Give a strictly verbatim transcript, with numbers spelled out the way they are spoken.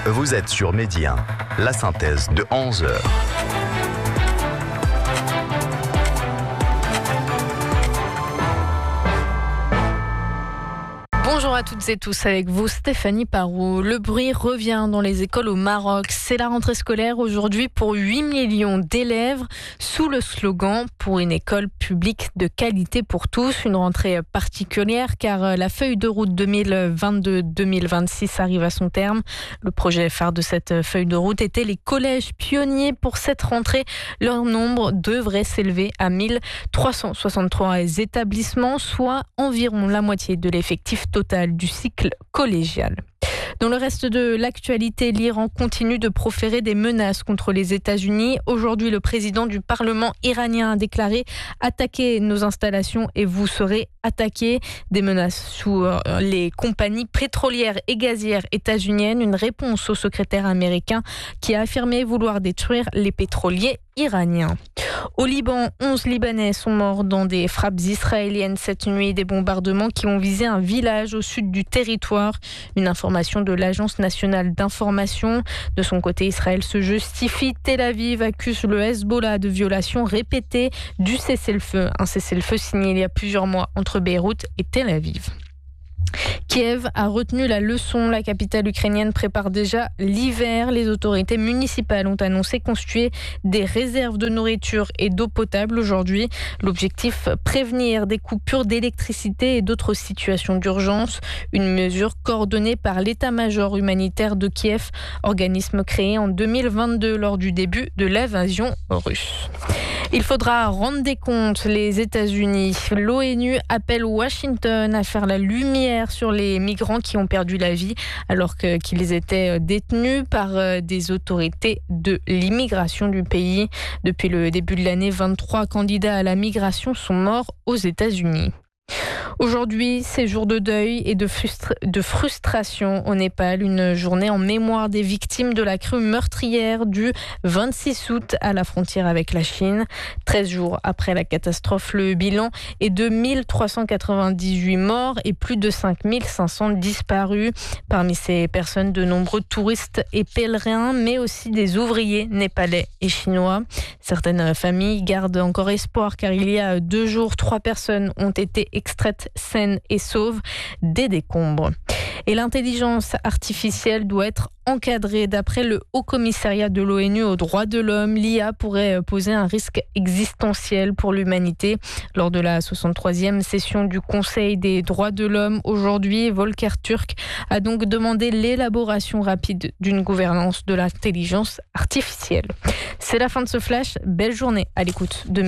Vous êtes sur Midi un, la synthèse de onze heures. Bonjour à toutes et tous, avec vous Stéphanie Parou. Le bruit revient dans les écoles au Maroc. C'est la rentrée scolaire aujourd'hui pour huit millions d'élèves sous le slogan « Pour une école publique de qualité pour tous ». Une rentrée particulière car la feuille de route deux mille vingt-deux deux mille vingt-six arrive à son terme. Le projet phare de cette feuille de route était les collèges pionniers. Pour cette rentrée, leur nombre devrait s'élever à mille trois cent soixante-trois établissements, soit environ la moitié de l'effectif total du cycle collégial. Dans le reste de l'actualité, l'Iran continue de proférer des menaces contre les États-Unis. Aujourd'hui, le président du Parlement iranien a déclaré « Attaquez nos installations et vous serez attaqués ». Des menaces sous les compagnies pétrolières et gazières états-uniennes. Une réponse au secrétaire américain qui a affirmé vouloir détruire les pétroliers iraniens. Au Liban, onze Libanais sont morts dans des frappes israéliennes cette nuit. Des bombardements qui ont visé un village au sud du territoire. Une information de l'Agence nationale d'information. De son côté, Israël se justifie. Tel Aviv accuse le Hezbollah de violations répétées du cessez-le-feu. Un cessez-le-feu signé il y a plusieurs mois entre Beyrouth et Tel Aviv. Kiev a retenu la leçon. La capitale ukrainienne prépare déjà l'hiver. Les autorités municipales ont annoncé constituer des réserves de nourriture et d'eau potable aujourd'hui. L'objectif, prévenir des coupures d'électricité et d'autres situations d'urgence. Une mesure coordonnée par l'état-major humanitaire de Kiev, organisme créé en deux mille vingt-deux lors du début de l'invasion russe. Il faudra rendre des comptes. Les États-Unis, l'ONU appelle Washington à faire la lumière sur les migrants qui ont perdu la vie alors que, qu'ils étaient détenus par des autorités de l'immigration du pays. Depuis le début de l'année, vingt-trois candidats à la migration sont morts aux États-Unis. Aujourd'hui, c'est jour de deuil et de, frustra- de frustration au Népal. Une journée en mémoire des victimes de la crue meurtrière du vingt-six août à la frontière avec la Chine. treize jours après la catastrophe, le bilan est de mille trois cent quatre-vingt-dix-huit morts et plus de cinq mille cinq cents disparus. Parmi ces personnes, de nombreux touristes et pèlerins, mais aussi des ouvriers népalais et chinois. Certaines familles gardent encore espoir car il y a deux jours, trois personnes ont été extraites saines et sauves des décombres. Et l'intelligence artificielle doit être encadrée. D'après le Haut-Commissariat de l'ONU aux droits de l'homme, l'I A pourrait poser un risque existentiel pour l'humanité. Lors de la soixante-troisième session du Conseil des droits de l'homme, aujourd'hui, Volker Turk a donc demandé l'élaboration rapide d'une gouvernance de l'intelligence artificielle. C'est la fin de ce flash. Belle journée à l'écoute de